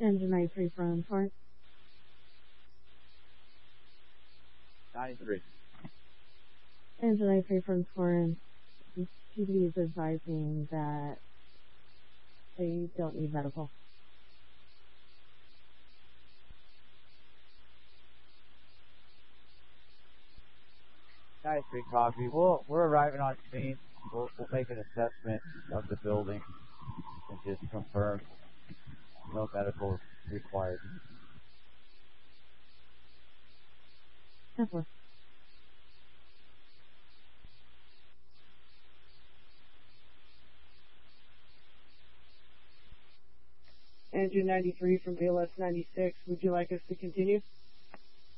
Engine 93 from Torrance. 93. Engine 93 from Torrance. PD is advising that they don't need medical. 93 copy. We're arriving on scene. We'll make an assessment of the building and just confirm no medical required. 10-4. Engine 93 from ALS 96. Would you like us to continue?